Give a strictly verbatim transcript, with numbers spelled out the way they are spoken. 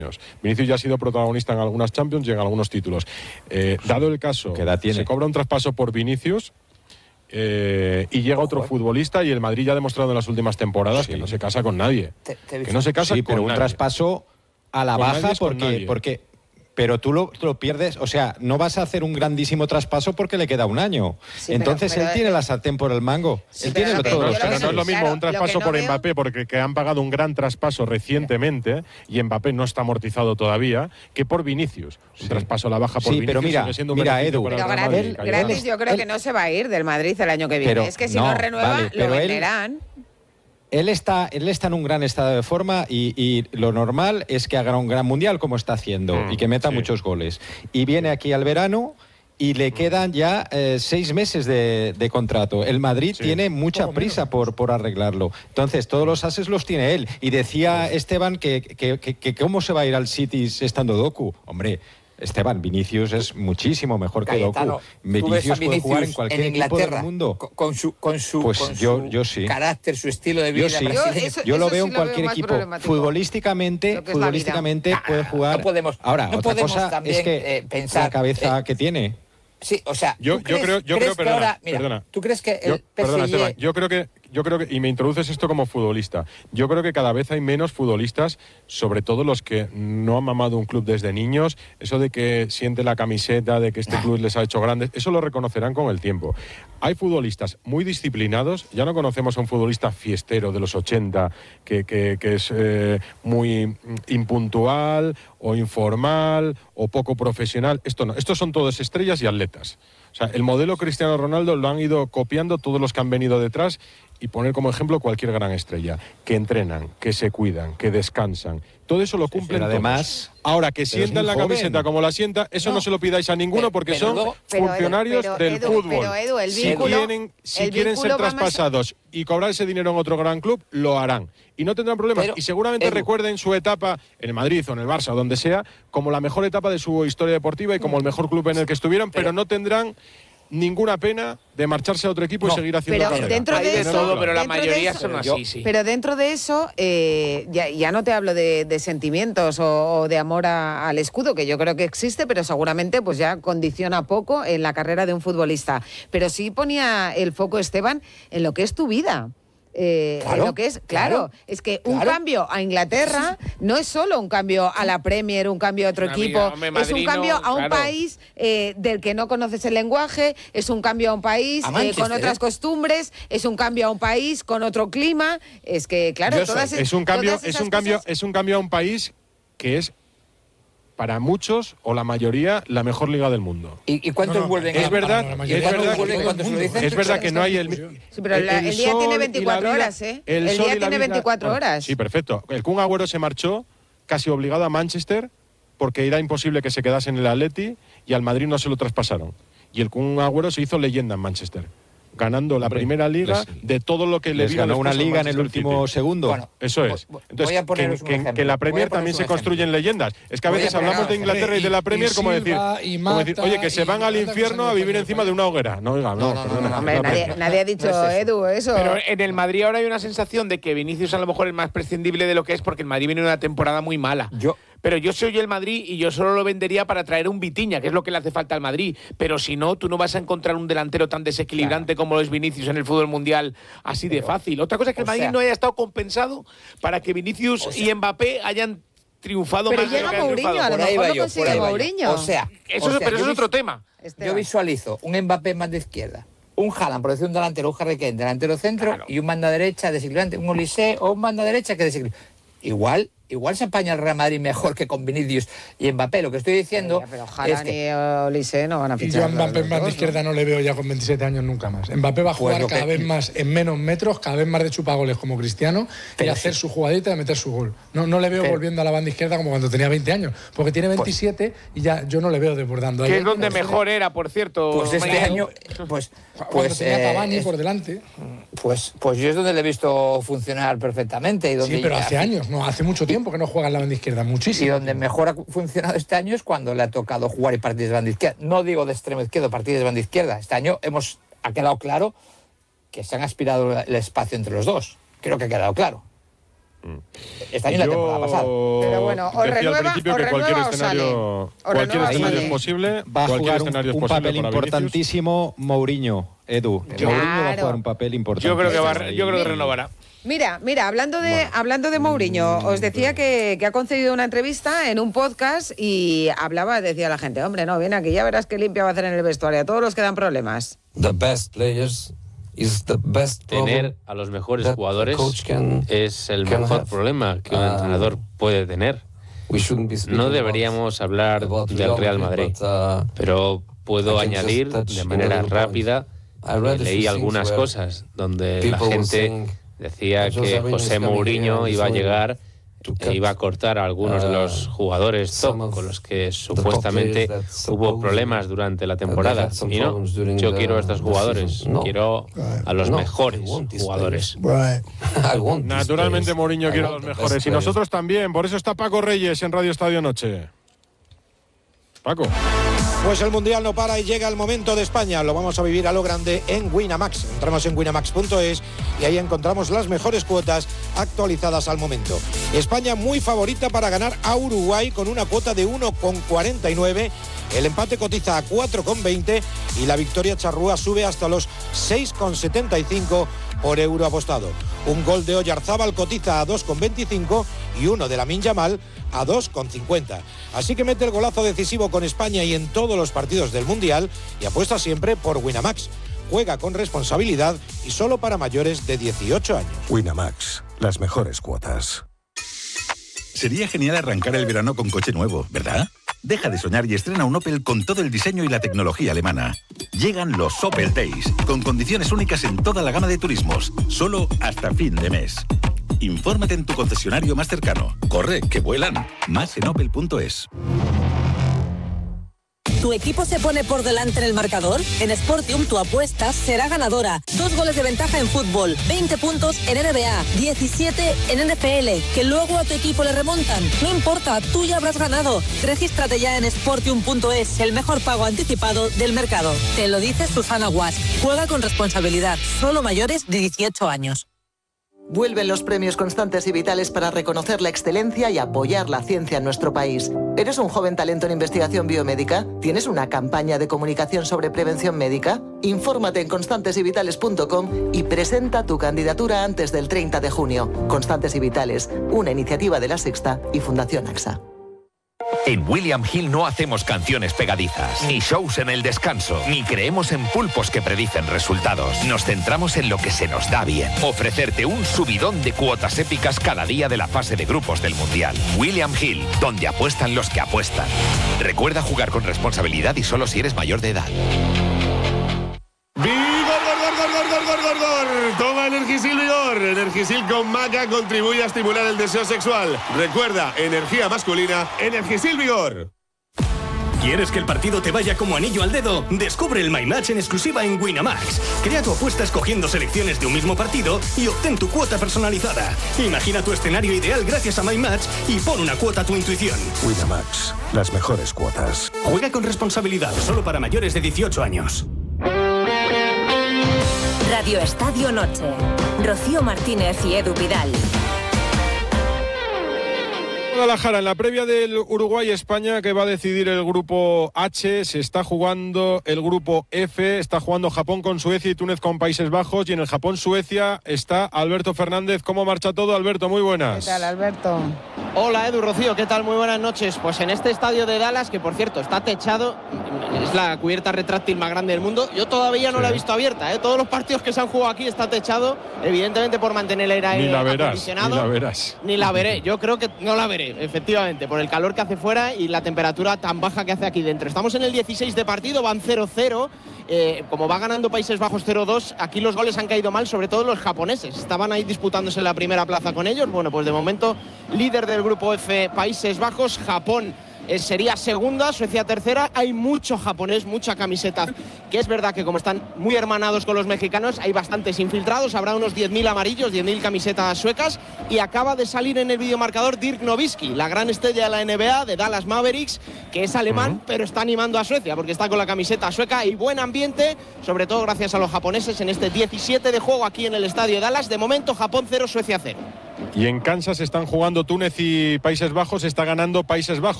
Vinicius ya ha sido protagonista en algunas Champions y en algunos títulos. Eh, dado el caso, ¿qué edad tiene? Se cobra un traspaso por Vinicius eh, y llega otro futbolista, y el Madrid ya ha demostrado en las últimas temporadas sí. que no se casa con nadie. Te, te que no se casa sí, con pero nadie. Un traspaso a la con baja porque... porque pero tú lo, lo pierdes, o sea, no vas a hacer un grandísimo traspaso porque le queda un año. Sí, Entonces pero, pero, él tiene la sartén por el mango. Sí, él tiene no, todos los pero no es lo mismo claro, un traspaso no por veo... Mbappé, porque que han pagado un gran traspaso recientemente y Mbappé no está amortizado todavía, que por Vinicius. Un sí. traspaso a la baja por sí, Vinicius. pero mira, siendo un mira Edu. Pero gratis, gratis yo creo él, que no se va a ir del Madrid el año que viene. Pero, es que si no, no renueva, vale, lo venderán. Él, Él está, él está en un gran estado de forma y, y lo normal es que haga un gran mundial como está haciendo mm, y que meta sí. muchos goles. Y viene aquí al verano y le quedan ya eh, seis meses de, de contrato. El Madrid sí. tiene mucha oh, prisa por, por arreglarlo. Entonces, todos los ases los tiene él. Y decía sí. Esteban que, que, que, que cómo se va a ir al City estando Doku. Hombre... Esteban, Vinicius es muchísimo mejor que Cayetano, Doku. Vinicius puede jugar en cualquier en equipo del mundo. Con su, con su, pues con yo, su yo sí. carácter, su estilo de vida. Yo, sí. yo, eso, yo lo eso veo sí en cualquier veo equipo. Futbolísticamente, futbolísticamente ah, puede jugar. No podemos, Ahora, no otra podemos cosa también, es que eh, pensar, la cabeza eh, que tiene. Sí, o sea, yo, ¿tú crees, yo creo, yo crees creo, perdona, que ahora, mira, perdona. ¿tú crees que el yo, P S G... Perdona, Esteban, yo creo que, yo creo que, y me introduces esto como futbolista, yo creo que cada vez hay menos futbolistas, sobre todo los que no han mamado un club desde niños, eso de que siente la camiseta, de que este club les ha hecho grandes, eso lo reconocerán con el tiempo. Hay futbolistas muy disciplinados, ya no conocemos a un futbolista fiestero de los ochenta, que, que, que es eh, muy impuntual o informal o poco profesional, esto no, estos son todos estrellas y atletas. O sea, el modelo Cristiano Ronaldo lo han ido copiando todos los que han venido detrás y poner como ejemplo cualquier gran estrella. Que entrenan, que se cuidan, que descansan. Todo eso lo cumplen sí, además, todos. Ahora, que sientan la joven. camiseta como la sienta, eso no, no se lo pidáis a ninguno porque pero, son pero, pero, funcionarios pero, del Edu, fútbol. Pero, Edu, el si vínculo, quieren, si el quieren ser traspasados más... y cobrar ese dinero en otro gran club, lo harán. Y no tendrán problemas. Pero, y seguramente Edu. recuerden su etapa en el Madrid o en el Barça o donde sea, como la mejor etapa de su historia deportiva y como el mejor club en el que estuvieron, pero, pero no tendrán ninguna pena de marcharse a otro equipo no, y seguir haciendo pero carrera. Dentro de eso, todo, pero la mayoría eso, son así, sí. Pero dentro de eso, eh, ya, ya no te hablo de, de sentimientos o, o de amor a, al escudo, que yo creo que existe, pero seguramente pues ya condiciona poco en la carrera de un futbolista. Pero sí ponía el foco, Esteban, en lo que es tu vida. Eh, claro, lo que es, claro, claro es que un claro. cambio a Inglaterra no es solo un cambio a la Premier, un cambio a otro Una equipo, amiga, hombre, es un cambio a un claro. país eh, del que no conoces el lenguaje, es un cambio a un país eh, con otras costumbres, es un cambio a un país con otro clima, es que claro, Yo todas es un cambio, es un cambio, cosas... es un cambio a un país que es para muchos o la mayoría la mejor liga del mundo. ¿Y, y cuántos no, no, vuelven? Es verdad, no, no, es verdad, que, es verdad que no hay el... Sí, pero el, el, el día tiene veinticuatro horas, ¿eh? El, el día tiene veinticuatro bueno, horas. Sí, perfecto. El Kun Agüero se marchó casi obligado a Manchester porque era imposible que se quedase en el Atleti y al Madrid no se lo traspasaron. Y el Kun Agüero se hizo leyenda en Manchester, ganando la Hombre, primera liga les, de todo lo que le les ganó una liga en el último City. segundo. Bueno, eso es. Entonces, que, que, que la Premier también se construyen leyendas. Es que a veces a hablamos de Inglaterra y de la Premier y, y como, decir, y Mata, como decir, oye, que se van al infierno a vivir encima de una hoguera. No, oiga, no, no, no, no, no, Hombre, no nadie, nadie ha dicho, no es eso. Edu, eso. Pero en el Madrid ahora hay una sensación de que Vinicius a lo mejor es más prescindible de lo que es porque el Madrid viene de una temporada muy mala. Yo... Pero yo soy el Madrid y yo solo lo vendería para traer un Vitinha, que es lo que le hace falta al Madrid. Pero si no, tú no vas a encontrar un delantero tan desequilibrante claro. como lo es Vinicius en el fútbol mundial así Pero, de fácil. Otra cosa es que el Madrid sea, no haya estado compensado para que Vinicius o sea, y Mbappé hayan triunfado pero más llega de lo que Mourinho, han triunfado. a lo mejor lo consigue Mourinho. O sea, eso, o sea pero eso es otro tema. Esteban. Yo visualizo un Mbappé más de izquierda, un Haaland, por decir un delantero, un Harry Kane, delantero centro, claro. y un banda derecha desequilibrante, un Olise o un banda derecha que desequilibrante. Igual... Igual se apaña el Real Madrid mejor que con Vinicius y Mbappé. Lo que estoy diciendo sí, pero Haaland es que... y Olise no van a fichar. Y yo a Mbappé más de izquierda no le veo ya con veintisiete años nunca más. Mbappé va a jugar pues cada que... vez más en menos metros, cada vez más de chupagoles como Cristiano pero y hacer sí. su jugadita y meter su gol. No, no le veo pero... volviendo a la banda izquierda como cuando tenía veinte años, porque tiene veintisiete pues... y ya yo no le veo desbordando. Que es donde mejor era, por cierto. Pues este Mario. año... Pues, pues tenía eh, Cavani es... por delante. Pues, pues yo es donde le he visto funcionar perfectamente. Y donde sí, pero ya... hace años, no, hace mucho tiempo que no juega en la banda izquierda, muchísimo. Y donde mejor ha funcionado este año es cuando le ha tocado jugar y partidos de banda izquierda. No digo de extremo izquierdo, partidos de banda izquierda. Este año hemos, ha quedado claro que se han aspirado el espacio entre los dos. Creo que ha quedado claro. Este año y la temporada pasada. Pero bueno, o decía renueva, al principio o que cualquier renueva o escenario, sale. O cualquier renueva o escenario sale. es posible. Va a cualquier jugar un, escenario es un posible papel para Vinicius. importantísimo Mourinho, Edu. Claro. Mourinho va a jugar un papel importante. Yo creo que va, yo creo que renovará. Mira, mira, hablando de, bueno. hablando de Mourinho, os decía que, que ha concedido una entrevista en un podcast y hablaba, decía la gente, hombre, no, viene aquí, ya verás qué limpia va a hacer en el vestuario, a todos los que dan problemas. The best players is the best tener a los mejores jugadores can, es el mejor have. problema que un uh, entrenador puede tener. No deberíamos hablar about, about del Real Madrid, but, uh, pero puedo añadir de manera rápida. Eh, leí algunas cosas donde la gente decía que José Mourinho iba a llegar e iba a cortar a algunos de los jugadores top con los que supuestamente hubo problemas durante la temporada. Y no, yo quiero a estos jugadores, quiero a los mejores jugadores. Naturalmente Mourinho quiere a los mejores y nosotros también, por eso está Paco Reyes en Radio Estadio Noche. Paco. Pues el Mundial no para y llega el momento de España. Lo vamos a vivir a lo grande en Winamax. Entramos en winamax punto es y ahí encontramos las mejores cuotas actualizadas al momento. España muy favorita para ganar a Uruguay con una cuota de uno coma cuarenta y nueve. El empate cotiza a cuatro coma veinte y la victoria charrúa sube hasta los seis coma setenta y cinco por euro apostado. Un gol de Oyarzábal cotiza a dos coma veinticinco y uno de Lamine Yamal a dos coma cincuenta. Así que mete el golazo decisivo con España y en todos los partidos del Mundial y apuesta siempre por Winamax. Juega con responsabilidad y solo para mayores de dieciocho años. Winamax, las mejores cuotas. Sería genial arrancar el verano con coche nuevo, ¿verdad? Deja de soñar y estrena un Opel con todo el diseño y la tecnología alemana. Llegan los Opel Days, con condiciones únicas en toda la gama de turismos, solo hasta fin de mes. Infórmate en tu concesionario más cercano. Corre, que vuelan. Más en opel punto es. ¿Tu equipo se pone por delante en el marcador? En Sportium tu apuesta será ganadora. Dos goles de ventaja en fútbol, veinte puntos en N B A, diecisiete en N F L, que luego a tu equipo le remontan. No importa, tú ya habrás ganado. Regístrate ya en Sportium punto es, el mejor pago anticipado del mercado. Te lo dice Susana Guas. Juega con responsabilidad, solo mayores de dieciocho años. Vuelven los premios Constantes y Vitales para reconocer la excelencia y apoyar la ciencia en nuestro país. ¿Eres un joven talento en investigación biomédica? ¿Tienes una campaña de comunicación sobre prevención médica? Infórmate en constantes y vitales punto com y presenta tu candidatura antes del treinta de junio. Constantes y Vitales, una iniciativa de La Sexta y Fundación AXA. En William Hill no hacemos canciones pegadizas, ni shows en el descanso, ni creemos en pulpos que predicen resultados. Nos centramos en lo que se nos da bien. Ofrecerte un subidón de cuotas épicas cada día de la fase de grupos del Mundial. William Hill, donde apuestan los que apuestan. Recuerda jugar con responsabilidad y solo si eres mayor de edad. Toma Energisil Vigor. Energisil con maca contribuye a estimular el deseo sexual. Recuerda, energía masculina, Energisil Vigor. ¿Quieres que el partido te vaya como anillo al dedo? Descubre el My Match en exclusiva en Winamax. Crea tu apuesta escogiendo selecciones de un mismo partido y obtén tu cuota personalizada. Imagina tu escenario ideal gracias a My Match y pon una cuota a tu intuición. Winamax, las mejores cuotas. Juega con responsabilidad, solo para mayores de dieciocho años. Radio Estadio Noche. Rocío Martínez y Edu Vidal. Guadalajara, en la previa del Uruguay-España que va a decidir el grupo H, se está jugando el grupo F, está jugando Japón con Suecia y Túnez con Países Bajos, y en el Japón-Suecia está Alberto Fernández. ¿Cómo marcha todo, Alberto? Muy buenas. ¿Qué tal, Alberto? Hola, Edu, Rocío, ¿qué tal? Muy buenas noches. Pues en este estadio de Dallas, que por cierto está techado, es la cubierta retráctil más grande del mundo, yo todavía no sí. la he visto abierta, ¿eh? Todos los partidos que se han jugado aquí está techado, evidentemente por mantener el aire ni la verás, acondicionado. Ni la verás. Ni la veré, yo creo que no la veré, efectivamente, por el calor que hace fuera y la temperatura tan baja que hace aquí dentro. Estamos en el dieciséis de partido, van cero cero. Eh, como va ganando Países Bajos cero dos, aquí los goles han caído mal, sobre todo los japoneses. Estaban ahí disputándose la primera plaza con ellos. Bueno, pues de momento líder del grupo F Países Bajos, Japón eh, sería segunda, Suecia tercera. Hay mucho japonés, mucha camiseta, que es verdad que como están muy hermanados con los mexicanos, hay bastantes infiltrados, habrá unos diez mil amarillos, diez mil camisetas suecas, y acaba de salir en el videomarcador Dirk Nowitzki, la gran estrella de la N B A, de Dallas Mavericks, que es alemán, uh-huh. pero está animando a Suecia, porque está con la camiseta sueca, y buen ambiente, sobre todo gracias a los japoneses en este diecisiete de juego aquí en el estadio de Dallas. De momento, Japón cero, Suecia cero. Y en Kansas están jugando Túnez y Países Bajos, está ganando Países Bajos.